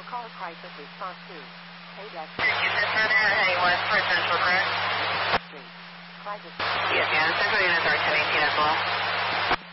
call crisis response to KDEX. Heading west towards Central Park. Street. Crisis. Yes, Central units are 1018 as well.